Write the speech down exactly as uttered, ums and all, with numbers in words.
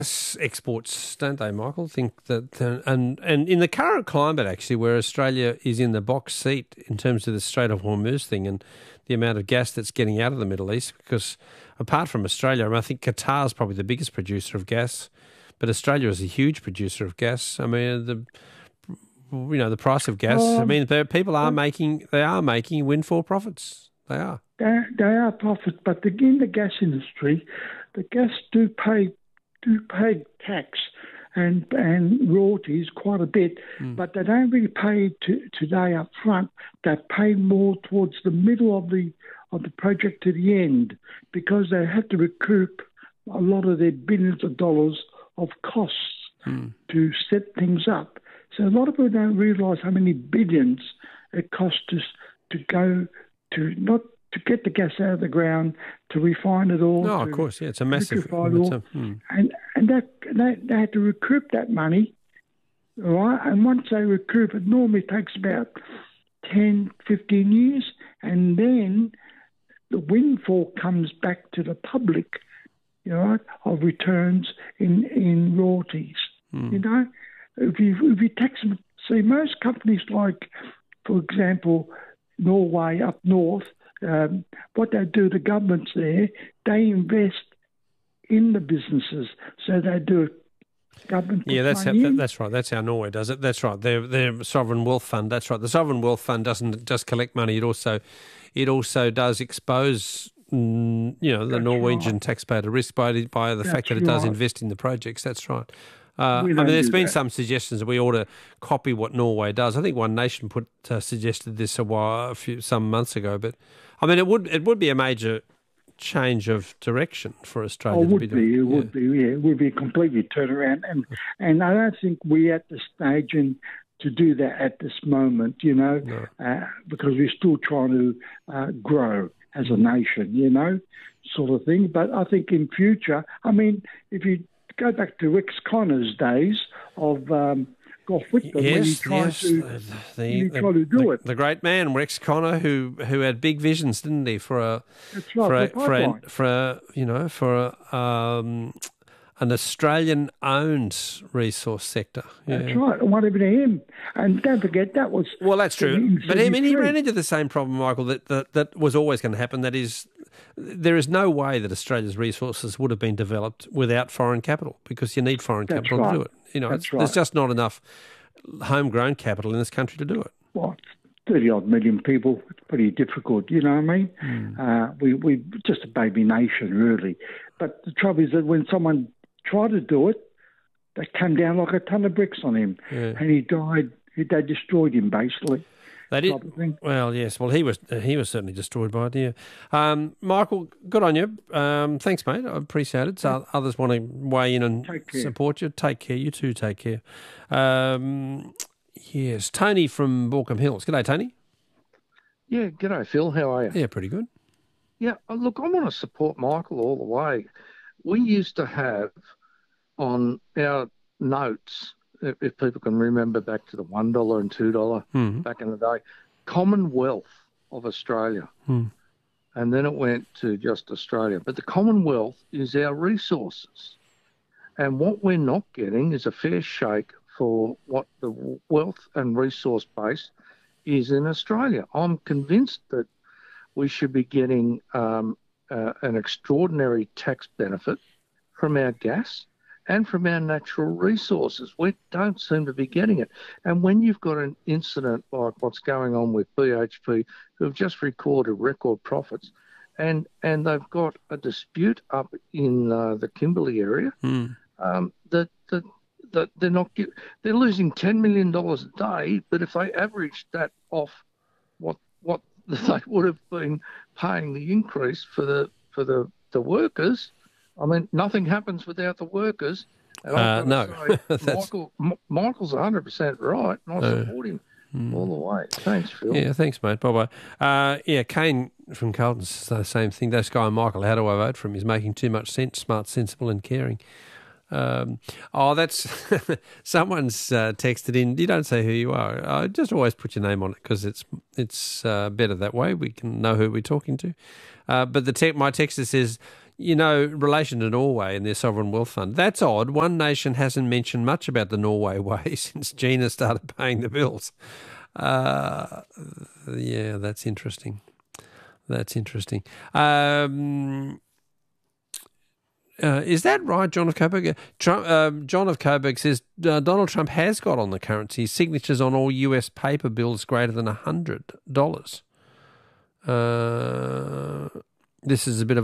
exports, don't they, Michael? Think that, uh, and and in the current climate, actually, where Australia is in the box seat in terms of the Strait of Hormuz thing and the amount of gas that's getting out of the Middle East, because apart from Australia, I, mean, I think Qatar is probably the biggest producer of gas, but Australia is a huge producer of gas. I mean, the you know the price of gas. Um, I mean, people are making they are making windfall profits. They are. They, they are profits, but in the gas industry, the gas do pay. do pay tax and and royalties quite a bit, mm. but they don't really pay to, today up front. They pay more towards the middle of the of the project to the end, because they have to recoup a lot of their billions of dollars of costs mm. to set things up. So a lot of people don't realise how many billions it costs us to go to not to get the gas out of the ground, to refine it all. No, to, of course, yeah, it's a massive. It's a, hmm. And and that they, they had to recoup that money, all right? And once they recoup it, normally takes about ten, fifteen years, and then the windfall comes back to the public, you know, of returns in in royalties. Hmm. You know, if you if you tax them, see, most companies like, for example, Norway up north. Um, what they do, the governments there, they invest in the businesses. So they do government. Yeah, that's how, that, that's right. That's how Norway does it. That's right. Their their sovereign wealth fund. That's right. The sovereign wealth fund doesn't just collect money. It also it also does expose mm, you know the that's Norwegian right. taxpayer to risk by by the that's fact that it right. does invest in the projects. That's right. Uh, I mean, there's been that. some suggestions that we ought to copy what Norway does. I think One Nation put uh, suggested this a while, a few some months ago. But I mean, it would it would be a major change of direction for Australia. Oh, it to would be, be. doing, It yeah. would be. Yeah, it would be a completely turnaround. And and I don't think we're at the stage in to do that at this moment. You know, no. uh, because we're still trying to uh, grow as a nation. You know, sort of thing. But I think in future, I mean, if you go back to Rex Connor's days of um, Gough Whitlam, yes, when he tried yes, to, the, the, he the, tried to do the, it. The great man, Rex Connor, who who had big visions, didn't he, for a That's right, for a, for, for a, for a you know for a, um, an Australian-owned resource sector. Yeah. That's right, and what happened to him? And don't forget that was well, that's true. But I mean, he ran into the same problem, Michael, that that, that was always going to happen. That is, there is no way that Australia's resources would have been developed without foreign capital, because you need foreign That's capital right. to do it. You know, That's it's, right. there's just not enough homegrown capital in this country to do it. What? thirty odd million people, it's pretty difficult, you know what I mean? Mm. Uh, we, we're just a baby nation, really. But the trouble is that when someone tried to do it, they came down like a ton of bricks on him, yeah. and he died. They destroyed him, basically. They did. Well, yes. Well, he was uh, he was certainly destroyed by it, yeah. Um, Michael, good on you. Um, thanks, mate. I appreciate it. So others want to weigh in and support you. Take care. You too, take care. Um, yes. Tony from Baulkham Hills. G'day, Tony. Yeah, g'day, Phil. How are you? Yeah, pretty good. Yeah, look, I want to support Michael all the way. We used to have on our notes, if, if people can remember back to the one dollar and two dollars mm-hmm. back in the day, Commonwealth of Australia. Mm. And then it went to just Australia. But the Commonwealth is our resources. And what we're not getting is a fair shake for what the wealth and resource base is in Australia. I'm convinced that we should be getting um, uh, an extraordinary tax benefit from our gas and from our natural resources. We don't seem to be getting it. And when you've got an incident like what's going on with B H P, who have just recorded record profits, and, and they've got a dispute up in uh, the Kimberley area, mm. um, that, that, that they're not they're losing ten million dollars a day, but if they averaged that off what what they would have been paying the increase for the for the, the workers, I mean, nothing happens without the workers. And uh, no, say, Michael, M- Michael's one hundred percent right, and I uh, support him mm. all the way. Thanks, Phil. Yeah, thanks, mate. Bye-bye. Uh, yeah, Kane from Carlton says the same thing. That guy, Michael, how do I vote for him? He's making too much sense, smart, sensible and caring. Um, oh, that's someone's uh, texted in. You don't say who you are. I just always put your name on it because it's it's uh, better that way. We can know who we're talking to. Uh, but the te- my texter says, you know, relation to Norway and their sovereign wealth fund. That's odd. One Nation hasn't mentioned much about the Norway way since Gina started paying the bills. Uh, yeah, that's interesting. That's interesting. Um, uh, is that right, John of Coburg? Trump, uh, John of Coburg says uh, Donald Trump has got on the currency signatures on all U S paper bills greater than one hundred dollars. Uh, this is a bit of